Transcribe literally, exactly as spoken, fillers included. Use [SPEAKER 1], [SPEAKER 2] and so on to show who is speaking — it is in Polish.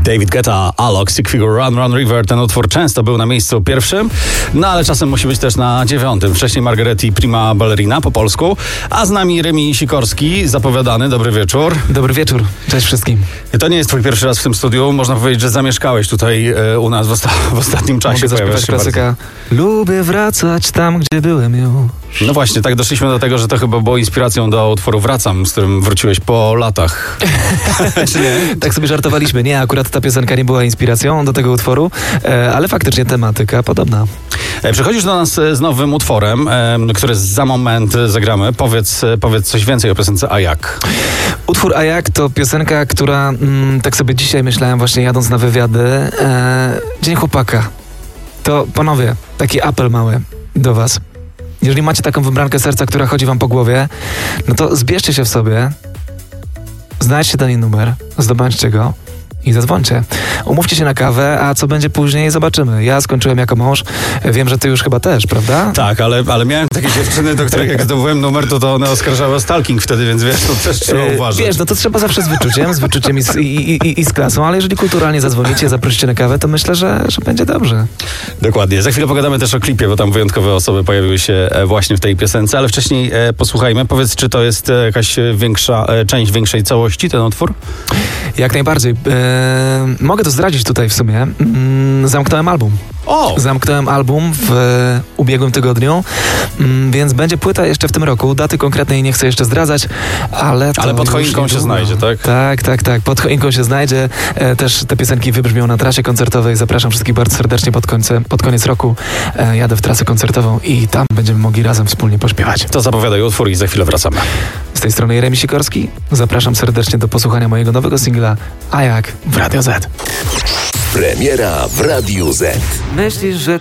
[SPEAKER 1] David Guetta, Alok, Stick Figure, Run Run River. Ten utwór często był na miejscu pierwszym, no ale czasem musi być też na dziewiątym. Wcześniej Margaretti, Prima Ballerina po polsku, a z nami Remi Sikorski, zapowiadany. Dobry wieczór.
[SPEAKER 2] Dobry wieczór, cześć wszystkim.
[SPEAKER 1] To nie jest twój pierwszy raz w tym studiu. Można powiedzieć, że zamieszkałeś tutaj e, u nas w, osta- w ostatnim czasie.
[SPEAKER 2] Mogę zaśpiewać klasyka. Lubię wracać tam, gdzie byłem już.
[SPEAKER 1] No właśnie, tak doszliśmy do tego, że to chyba było inspiracją do utworu Wracam, z którym wróciłeś po latach. Czy nie?
[SPEAKER 2] Tak sobie żartowaliśmy. Nie, akurat ta piosenka nie była inspiracją do tego utworu, e, ale faktycznie tematyka podobna.
[SPEAKER 1] E, Przychodzisz do nas z nowym utworem, e, który za moment zagramy. Powiedz, e, powiedz coś więcej o piosence A jak.
[SPEAKER 2] Utwór A jak to piosenka, która, mm, tak sobie dzisiaj myślałem właśnie jadąc na wywiady, e, Dzień Chłopaka. To panowie, taki apel mały do was. Jeżeli macie taką wybrankę serca, która chodzi wam po głowie, no to zbierzcie się w sobie, znajdźcie ten jej numer, zdobądźcie go i zadzwońcie. Umówcie się na kawę, a co będzie później, zobaczymy. Ja skończyłem jako mąż, wiem, że ty już chyba też, prawda?
[SPEAKER 1] Tak, ale, ale miałem takie dziewczyny, do których jak zdobyłem numer, to, to one oskarżały o stalking wtedy, więc wiesz, to też trzeba uważać.
[SPEAKER 2] Wiesz, no to trzeba zawsze z wyczuciem, z wyczuciem i z, i, i, i z klasą, ale jeżeli kulturalnie zadzwonicie, zaprosicie na kawę, to myślę, że, że będzie dobrze.
[SPEAKER 1] Dokładnie. Za chwilę pogadamy też o klipie, bo tam wyjątkowe osoby pojawiły się właśnie w tej piosence, ale wcześniej e, posłuchajmy. Powiedz, czy to jest e, jakaś większa, e, część większej całości, ten utwór?
[SPEAKER 2] Jak najbardziej. E, mogę to zdradzić tutaj w sumie. Mm, zamknąłem album.
[SPEAKER 1] O!
[SPEAKER 2] Zamknąłem album w e, ubiegłym tygodniu, mm, więc będzie płyta jeszcze w tym roku. Daty konkretnej nie chcę jeszcze zdradzać, ale... To
[SPEAKER 1] ale pod choinką się znajdzie, tak?
[SPEAKER 2] Tak, tak, tak. Pod choinką się znajdzie. E, też te piosenki wybrzmią na trasie koncertowej. Zapraszam wszystkich bardzo serdecznie pod, końce, pod koniec roku. E, jadę w trasę koncertową i tam będziemy mogli razem wspólnie pośpiewać.
[SPEAKER 1] To zapowiadaj utwór i za chwilę wracamy.
[SPEAKER 2] Z tej strony Remi Sikorski. Zapraszam serdecznie do posłuchania mojego nowego singla A jak w Radio Z.
[SPEAKER 3] Premiera w Radiu Z.
[SPEAKER 2] Myślisz, że